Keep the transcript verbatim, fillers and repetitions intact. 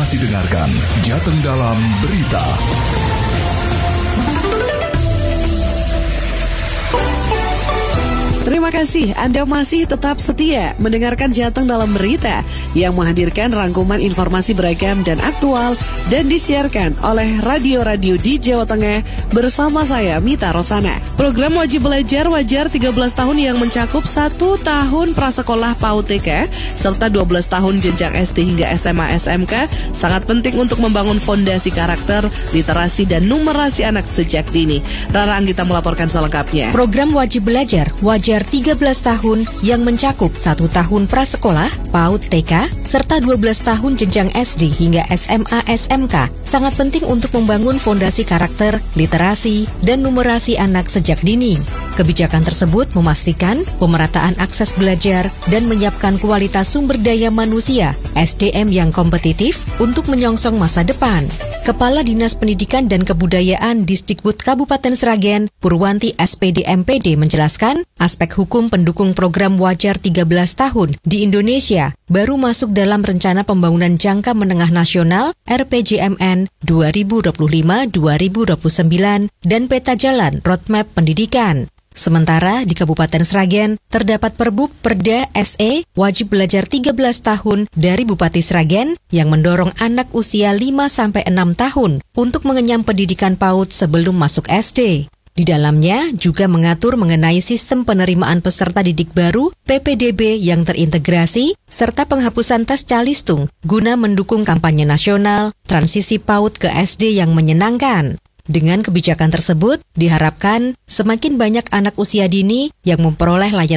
masih dengarkan Jateng Dalam Berita. Terima kasih Anda masih tetap setia mendengarkan Jateng Dalam Berita yang menghadirkan rangkuman informasi beragam dan aktual dan disiarkan oleh radio-radio di Jawa Tengah bersama saya Mita Rosana. Program Wajib Belajar Wajar tiga belas tahun yang mencakup satu tahun prasekolah P A U D T K serta dua belas tahun jenjang S D hingga S M A S M K sangat penting untuk membangun fondasi karakter, literasi dan numerasi anak sejak dini. Rara Anggita melaporkan selengkapnya. Program Wajib Belajar Wajar tiga belas tahun yang mencakup satu tahun prasekolah, P A U D T K, serta dua belas tahun jenjang S D hingga S M A S M K sangat penting untuk membangun fondasi karakter, literasi, dan numerasi anak sejak dini. Kebijakan tersebut memastikan pemerataan akses belajar dan menyiapkan kualitas sumber daya manusia, S D M yang kompetitif untuk menyongsong masa depan. Kepala Dinas Pendidikan dan Kebudayaan Disdikbud Kabupaten Sragen, Purwanti S P D M P D menjelaskan, aspek hukum pendukung program Wajar tiga belas tahun di Indonesia baru masuk dalam Rencana Pembangunan Jangka Menengah Nasional R P J M N dua ribu dua puluh lima sampai dua ribu dua puluh sembilan dan Peta Jalan Roadmap Pendidikan. Sementara di Kabupaten Sragen terdapat Perbub Perda S E Wajib Belajar tiga belas tahun dari Bupati Sragen yang mendorong anak usia lima sampai enam tahun untuk mengenyam pendidikan PAUD sebelum masuk S D. Di dalamnya juga mengatur mengenai sistem penerimaan peserta didik baru P P D B yang terintegrasi serta penghapusan tes calistung guna mendukung kampanye nasional transisi PAUD ke S D yang menyenangkan. Dengan kebijakan tersebut, diharapkan semakin banyak anak usia dini yang memperoleh layanan